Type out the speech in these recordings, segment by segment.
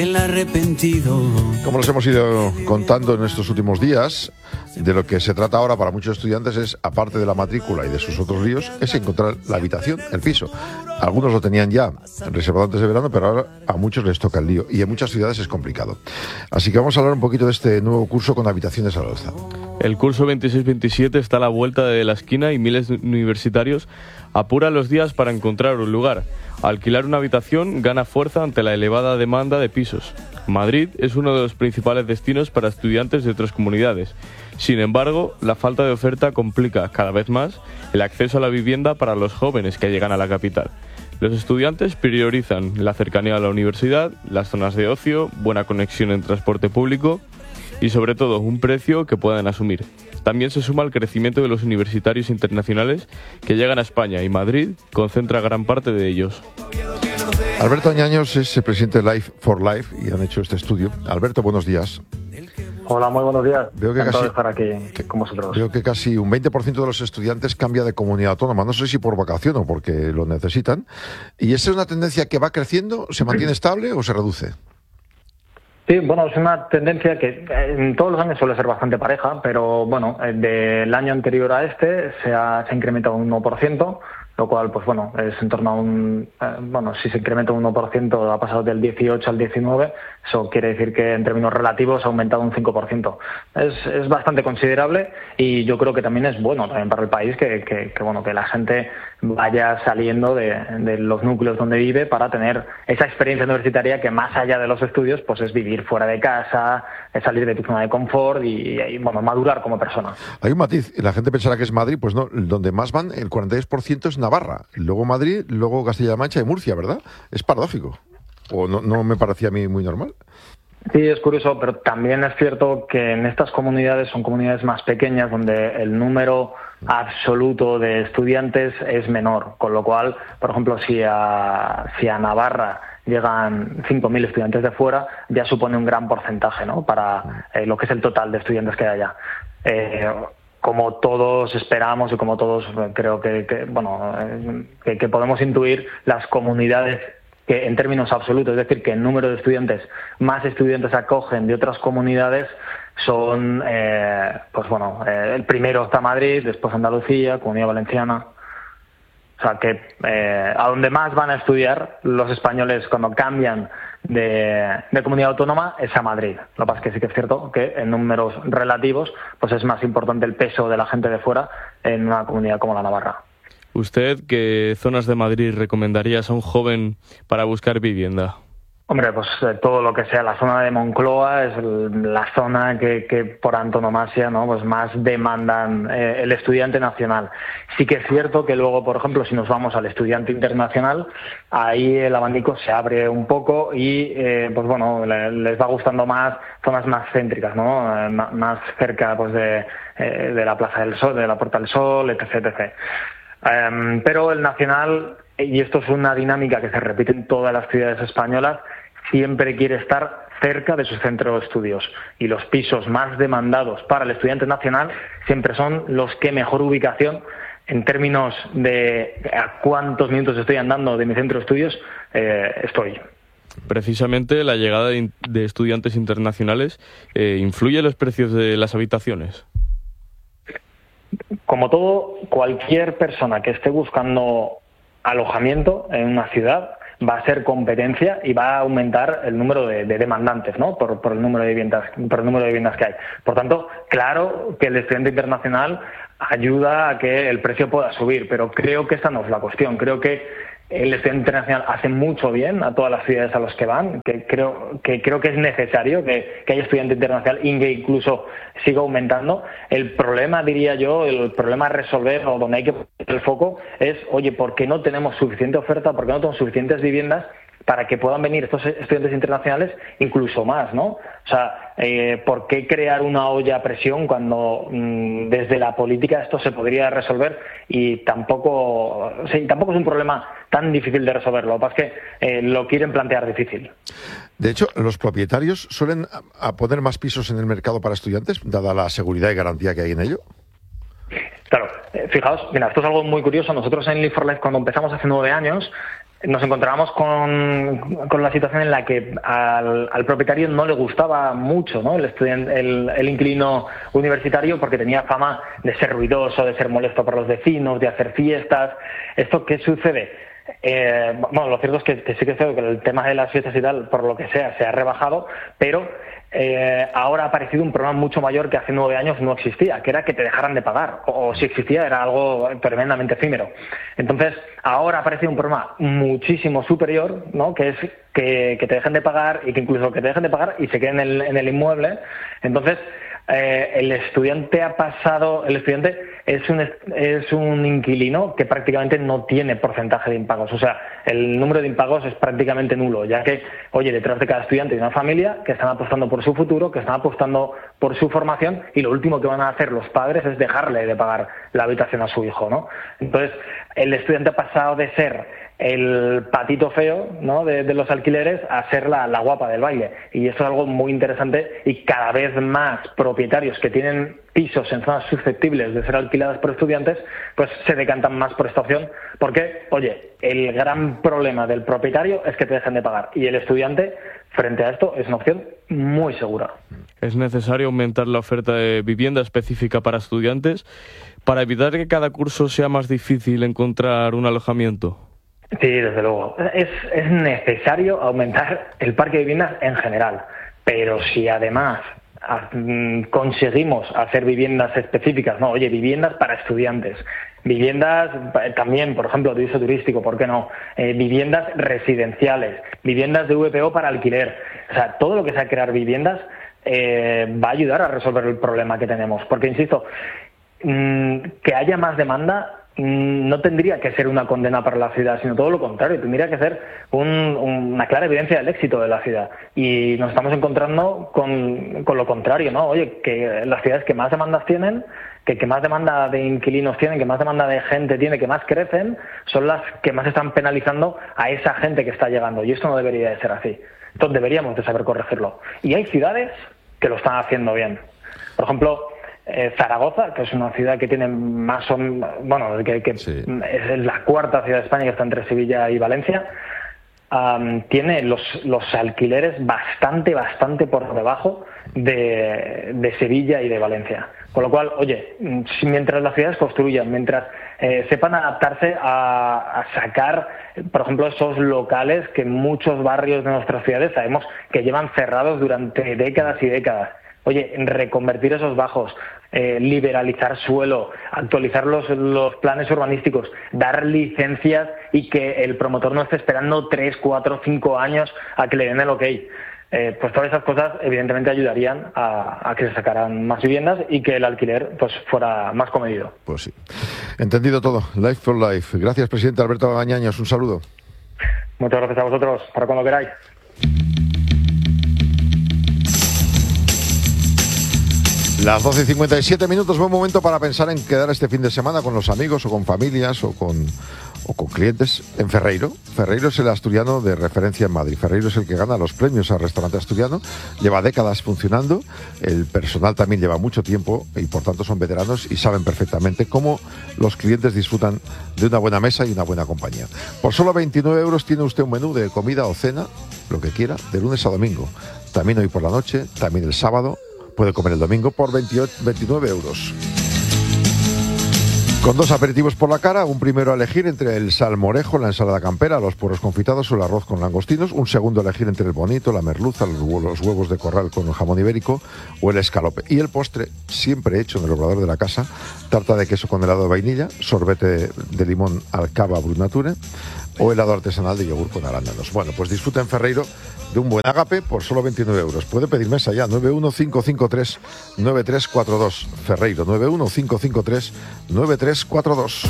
El arrepentido. Como les hemos ido contando en estos últimos días, de lo que se trata ahora para muchos estudiantes es, aparte de la matrícula y de sus otros líos, es encontrar la habitación, el piso. Algunos lo tenían ya reservado antes de verano, pero ahora a muchos les toca el lío y en muchas ciudades es complicado. Así que vamos a hablar un poquito de este nuevo curso con habitaciones al alza. El curso 26-27 está a la vuelta de la esquina y miles de universitarios apuran los días para encontrar un lugar. Alquilar una habitación gana fuerza ante la elevada demanda de pisos. Madrid es uno de los principales destinos para estudiantes de otras comunidades. Sin embargo, la falta de oferta complica cada vez más el acceso a la vivienda para los jóvenes que llegan a la capital. Los estudiantes priorizan la cercanía a la universidad, las zonas de ocio, buena conexión en transporte público y sobre todo un precio que puedan asumir. También se suma el crecimiento de los universitarios internacionales que llegan a España y Madrid concentra gran parte de ellos. Alberto Añaños es el presidente de Life for Life y han hecho este estudio. Alberto, buenos días. Hola, muy buenos días. Veo que encantado de estar aquí con vosotros. Veo que casi un 20% de los estudiantes cambia de comunidad autónoma. No sé si por vacación o porque lo necesitan. ¿Y esa es una tendencia que va creciendo? ¿Se mantiene estable o se reduce? Sí, bueno, es una tendencia que en todos los años suele ser bastante pareja, pero bueno, del año anterior a este se ha incrementado un 1%, lo cual, pues bueno, es en torno a si se incrementa un 1%, ha pasado del 18 al 19, eso quiere decir que en términos relativos ha aumentado un 5%. Es bastante considerable y yo creo que también es bueno también para el país que la gente vaya saliendo de los núcleos donde vive para tener esa experiencia universitaria que más allá de los estudios, pues es vivir fuera de casa, es salir de tu zona de confort y madurar como persona. Hay un matiz, la gente pensará que es Madrid, pues no, donde más van, el 46% es Navarra, luego Madrid, luego Castilla-La Mancha y Murcia, ¿verdad? Es paradójico, o no me parecía a mí muy normal. Sí, es curioso, pero también es cierto que en estas comunidades son comunidades más pequeñas donde el número absoluto de estudiantes es menor, con lo cual, por ejemplo, si a Navarra llegan 5.000 estudiantes de fuera, ya supone un gran porcentaje, ¿no?, para lo que es el total de estudiantes que hay allá. Como todos esperamos y como todos creo que podemos intuir, las comunidades que en términos absolutos, es decir, que el número de estudiantes, más estudiantes acogen de otras comunidades, son, el primero está Madrid, después Andalucía, Comunidad Valenciana. O sea que a donde más van a estudiar los españoles cuando cambian de comunidad autónoma es a Madrid. Lo que pasa es que sí que es cierto que en números relativos pues es más importante el peso de la gente de fuera en una comunidad como la Navarra. ¿Usted qué zonas de Madrid recomendarías a un joven para buscar vivienda? Hombre, pues todo lo que sea la zona de Moncloa es la zona que por antonomasia, ¿no?, pues más demandan el estudiante nacional. Sí que es cierto que luego, por ejemplo, si nos vamos al estudiante internacional, ahí el abanico se abre un poco y les va gustando más zonas más céntricas, ¿no?, más cerca pues de la Plaza del Sol, de la Puerta del Sol, etc. Pero el nacional, y esto es una dinámica que se repite en todas las ciudades españolas, siempre quiere estar cerca de su centro de estudios. Y los pisos más demandados para el estudiante nacional siempre son los que mejor ubicación, en términos de a cuántos minutos estoy andando de mi centro de estudios, estoy. Precisamente la llegada de estudiantes internacionales ¿influye en los precios de las habitaciones? Como todo, cualquier persona que esté buscando alojamiento en una ciudad va a ser competencia y va a aumentar el número de demandantes, ¿no?, por el número de viviendas que hay. Por tanto, claro que el estudiante internacional ayuda a que el precio pueda subir, pero creo que esta no es la cuestión. Creo que el estudiante internacional hace mucho bien a todas las ciudades a las que van, que creo que es necesario que haya estudiante internacional y que incluso siga aumentando. El problema, diría yo, el problema a resolver o donde hay que poner el foco es, oye, ¿por qué no tenemos suficiente oferta? ¿Por qué no tenemos suficientes viviendas para que puedan venir estos estudiantes internacionales incluso más, ¿no? O sea, ¿por qué crear una olla a presión cuando desde la política esto se podría resolver? Y tampoco es un problema tan difícil de resolver. Lo que pasa es que lo quieren plantear difícil. De hecho, los propietarios suelen poner más pisos en el mercado para estudiantes, dada la seguridad y garantía que hay en ello. Claro, fijaos, mira, esto es algo muy curioso. Nosotros en Live for Life, cuando empezamos hace 9 años, nos encontrábamos con la situación en la que al propietario no le gustaba mucho, ¿no? el inquilino universitario, porque tenía fama de ser ruidoso, de ser molesto para los vecinos, de hacer fiestas. ¿Esto qué sucede? Bueno, lo cierto es que sí que es cierto que el tema de las fiestas y tal, por lo que sea, se ha rebajado, pero ahora ha aparecido un problema mucho mayor que hace 9 años no existía, que era que te dejaran de pagar, o si existía era algo tremendamente efímero. Entonces, ahora ha aparecido un problema muchísimo superior, ¿no? Que es que te dejen de pagar, y que incluso que te dejen de pagar y se queden en el inmueble. Entonces, el estudiante es un inquilino que prácticamente no tiene porcentaje de impagos. O sea, el número de impagos es prácticamente nulo, ya que, oye, detrás de cada estudiante hay una familia que están apostando por su futuro, que están apostando por su formación, y lo último que van a hacer los padres es dejarle de pagar la habitación a su hijo, ¿no? Entonces, el estudiante ha pasado de ser el patito feo, ¿no?, de los alquileres a ser la guapa del baile. Y eso es algo muy interesante, y cada vez más propietarios que tienen pisos en zonas susceptibles de ser alquiladas por estudiantes, pues se decantan más por esta opción, porque, oye, el gran problema del propietario es que te dejan de pagar, y el estudiante, frente a esto, es una opción muy segura. Es necesario aumentar la oferta de vivienda específica para estudiantes para evitar que cada curso sea más difícil encontrar un alojamiento. Sí, desde luego. Es necesario aumentar el parque de viviendas en general, pero si además conseguimos hacer viviendas específicas, no, oye, viviendas para estudiantes, viviendas también, por ejemplo, de uso turístico, ¿por qué no? Viviendas residenciales, viviendas de VPO para alquiler. O sea, todo lo que sea crear viviendas va a ayudar a resolver el problema que tenemos. Porque, insisto, que haya más demanda no tendría que ser una condena para la ciudad, sino todo lo contrario, tendría que ser una clara evidencia del éxito de la ciudad. Y nos estamos encontrando con lo contrario, ¿no? Oye, que las ciudades que más demandas tienen, que más demanda de inquilinos tienen, que más demanda de gente tiene, que más crecen, son las que más están penalizando a esa gente que está llegando. Y esto no debería de ser así. Entonces deberíamos de saber corregirlo. Y hay ciudades que lo están haciendo bien. Por ejemplo, Zaragoza, que es una ciudad que tiene más o menos, bueno, que sí, es la cuarta ciudad de España, que está entre Sevilla y Valencia, tiene los alquileres bastante por debajo de Sevilla y de Valencia. Con lo cual, oye, mientras las ciudades construyan, mientras sepan adaptarse a sacar, por ejemplo, esos locales que en muchos barrios de nuestras ciudades sabemos que llevan cerrados durante décadas y décadas. Oye, reconvertir esos bajos, liberalizar suelo, actualizar los planes urbanísticos, dar licencias y que el promotor no esté esperando 3, 4, 5 años a que le den el ok. Pues todas esas cosas evidentemente ayudarían a que se sacaran más viviendas y que el alquiler pues fuera más comedido. Pues sí. Entendido todo. Life for Life. Gracias, presidente Alberto Bagañaños. Un saludo. Muchas gracias a vosotros. Para cuando queráis. Las 12:57 minutos, buen momento para pensar en quedar este fin de semana con los amigos o con familias o con clientes en Ferreiro. Ferreiro es el asturiano de referencia en Madrid. Ferreiro es el que gana los premios al restaurante asturiano. Lleva décadas funcionando. El personal también lleva mucho tiempo y por tanto son veteranos y saben perfectamente cómo los clientes disfrutan de una buena mesa y una buena compañía. Por solo 29 euros tiene usted un menú de comida o cena, lo que quiera, de lunes a domingo. También hoy por la noche, también el sábado. Puede comer el domingo por 29 euros. Con 2 aperitivos por la cara, un primero a elegir entre el salmorejo, la ensalada campera, los puerros confitados o el arroz con langostinos, un segundo a elegir entre el bonito, la merluza, los huevos de corral con el jamón ibérico o el escalope. Y el postre, siempre hecho en el obrador de la casa, tarta de queso con helado de vainilla, sorbete de limón Alcaba Brunature o helado artesanal de yogur con arándanos. Bueno, pues disfruta en Ferreiro de un buen agape por solo 29 euros. Puede pedir mesa ya, 915539342. Ferreiro, 915539342.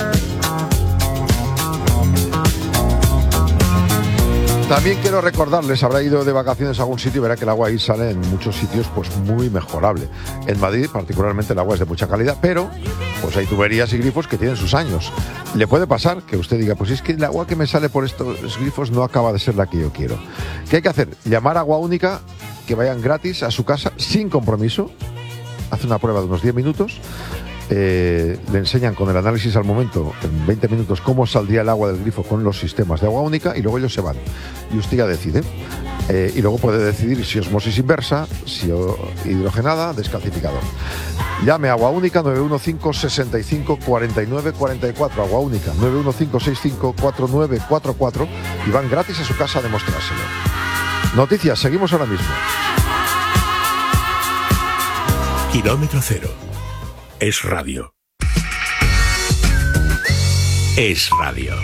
También quiero recordarles, habrá ido de vacaciones a algún sitio y verá que el agua ahí sale en muchos sitios pues muy mejorable. En Madrid particularmente el agua es de mucha calidad, pero pues hay tuberías y grifos que tienen sus años. Le puede pasar que usted diga, pues es que el agua que me sale por estos grifos no acaba de ser la que yo quiero. ¿Qué hay que hacer? Llamar a Agua Única, que vayan gratis a su casa sin compromiso. Hace una prueba de unos 10 minutos. le enseñan con el análisis al momento, en 20 minutos, cómo saldría el agua del grifo con los sistemas de agua única, y luego ellos se van. Y usted ya decide. Y luego puede decidir si osmosis inversa, si hidrogenada, descalcificador. Llame a Agua Única 915-65-49-44. Agua Única 915-65-4944 y van gratis a su casa a demostrárselo. Noticias, seguimos ahora mismo. Kilómetro Cero. Es radio. Es radio.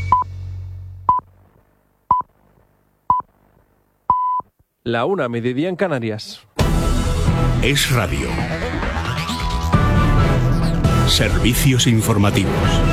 La 1, mediodía en Canarias. Es radio. Servicios informativos.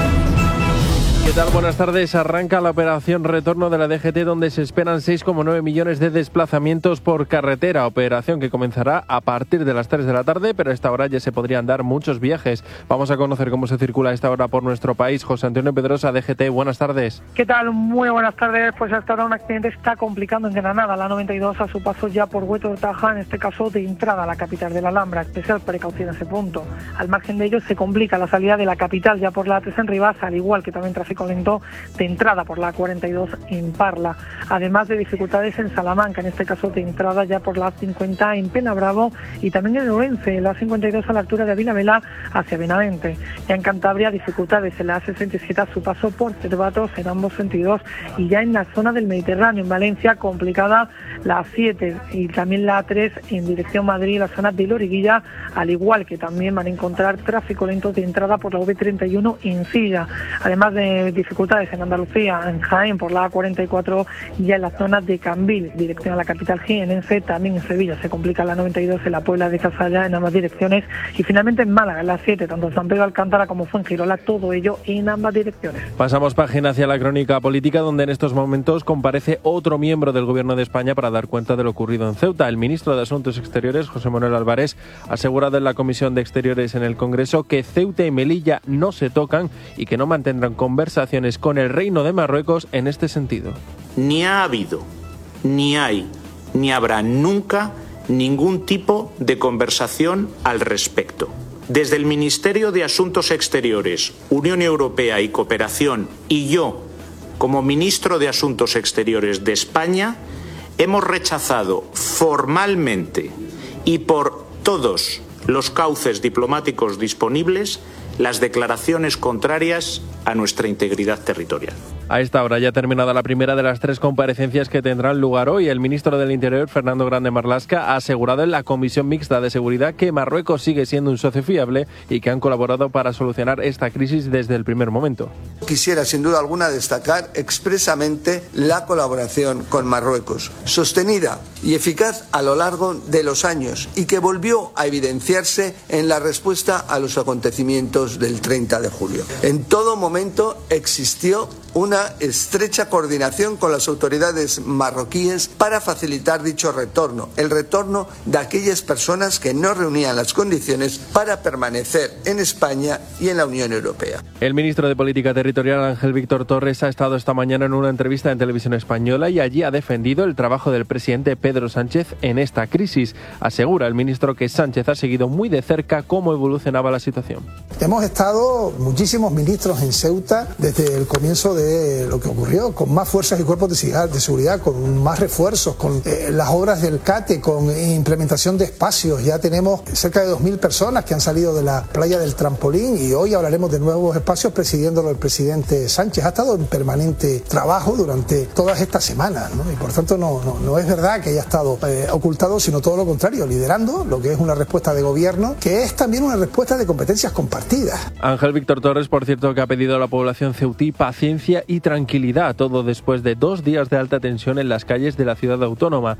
¿Qué tal? Buenas tardes. Arranca la operación retorno de la DGT, donde se esperan 6,9 millones de desplazamientos por carretera. Operación que comenzará a partir de las 3 de la tarde, pero a esta hora ya se podrían dar muchos viajes. Vamos a conocer cómo se circula a esta hora por nuestro país. José Antonio Pedrosa, DGT, buenas tardes. ¿Qué tal? Muy buenas tardes. Pues hasta ahora un accidente está complicando en Granada, la 92, a su paso ya por Hueto de Taja, en este caso de entrada a la capital de la Alhambra. Especial precaución a ese punto. Al margen de ello, se complica la salida de la capital ya por la A3 en Rivas, al igual que también tráfico lento de entrada por la 42 en Parla, además de dificultades en Salamanca, en este caso de entrada ya por la 50 en Penabravo, y también en Orense, la 52 a la altura de Avilavela hacia Benavente. Ya en Cantabria, dificultades en la A67 a su paso por Cervatos en ambos sentidos, y ya en la zona del Mediterráneo, en Valencia, complicada la 7 y también la A3 en dirección Madrid, la zona de Loriguilla, al igual que también van a encontrar tráfico lento de entrada por la V31 en Silla, además de dificultades en Andalucía, en Jaén por la A44, ya en la zona de Cambil, dirección a la capital jienense. También en Sevilla se complica la 92 en la Puebla de Casalla en ambas direcciones, y finalmente en Málaga en la 7, tanto San Pedro Alcántara como Fuengirola, todo ello en ambas direcciones. Pasamos página hacia la crónica política, donde en estos momentos comparece otro miembro del Gobierno de España para dar cuenta de lo ocurrido en Ceuta. El ministro de Asuntos Exteriores, José Manuel Álvarez, ha asegurado en la Comisión de Exteriores en el Congreso que Ceuta y Melilla no se tocan y que no mantendrán conversaciones con el Reino de Marruecos en este sentido. Ni ha habido, ni hay, ni habrá nunca ningún tipo de conversación al respecto. Desde el Ministerio de Asuntos Exteriores, Unión Europea y Cooperación, y yo, como ministro de Asuntos Exteriores de España, hemos rechazado formalmente y por todos los cauces diplomáticos disponibles las declaraciones contrarias a nuestra integridad territorial. A esta hora ya ha terminado la primera de las 3 comparecencias que tendrán lugar hoy. El ministro del Interior, Fernando Grande Marlaska, ha asegurado en la Comisión Mixta de Seguridad que Marruecos sigue siendo un socio fiable y que han colaborado para solucionar esta crisis desde el primer momento. Quisiera sin duda alguna destacar expresamente la colaboración con Marruecos, sostenida y eficaz a lo largo de los años, y que volvió a evidenciarse en la respuesta a los acontecimientos del 30 de julio. En todo momento existió una estrecha coordinación con las autoridades marroquíes para facilitar dicho retorno, el retorno de aquellas personas que no reunían las condiciones para permanecer en España y en la Unión Europea. El ministro de Política Territorial, Ángel Víctor Torres, ha estado esta mañana en una entrevista en Televisión Española y allí ha defendido el trabajo del presidente Pedro Sánchez en esta crisis. Asegura el ministro que Sánchez ha seguido muy de cerca cómo evolucionaba la situación. Hemos estado muchísimos ministros en Ceuta desde el comienzo de lo que ocurrió, con más fuerzas y cuerpos de seguridad, con más refuerzos, con las obras del CATE, con implementación de espacios. Ya tenemos cerca de 2.000 personas que han salido de la playa del Trampolín, y hoy hablaremos de nuevos espacios presidiéndolo el presidente Sánchez. Ha estado en permanente trabajo durante todas estas semanas, ¿no? Y por tanto no es verdad que haya estado ocultado, sino todo lo contrario, liderando lo que es una respuesta de gobierno, que es también una respuesta de competencias compartidas. Ángel Víctor Torres, por cierto, que ha pedido a la población ceutí paciencia y tranquilidad, todo después de 2 días de alta tensión en las calles de la ciudad autónoma.